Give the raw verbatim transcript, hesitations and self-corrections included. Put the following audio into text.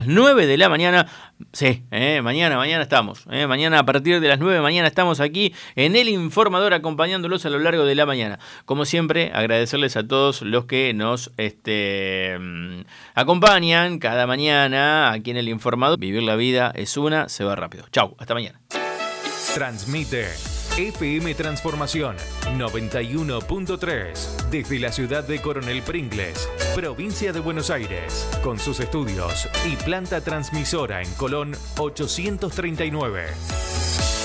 nueve de la mañana, sí, eh, mañana, mañana estamos, eh, mañana a partir de las nueve de la mañana estamos aquí en El Informador acompañándolos a lo largo de la mañana. Como siempre, agradecerles a todos los que nos este, acompañan cada mañana aquí en El Informador. Vivir la vida es una, se va rápido. Chau, hasta mañana. Transmite F M Transformación noventa y uno punto tres desde la ciudad de Coronel Pringles, provincia de Buenos Aires, con sus estudios y planta transmisora en Colón ochocientos treinta y nueve.